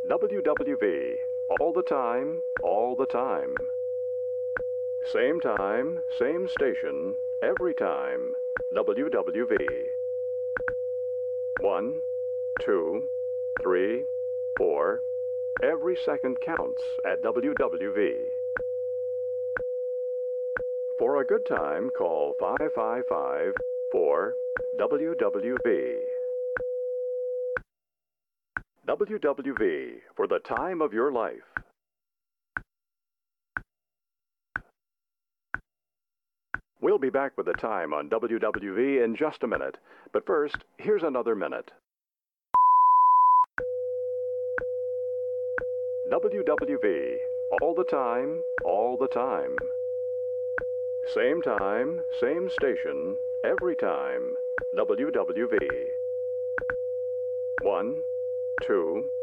WWV. All the time, all the time. Same time, same station, every time. WWV. 1, 2, 3, 4. Every second counts at WWV. For a good time, call 555-4-WWV. WWV, for the time of your life. We'll be back with the time on WWV in just a minute. But first, here's another minute. WWV. All the time, all the time. Same time, same station, every time. WWV. 1, 2,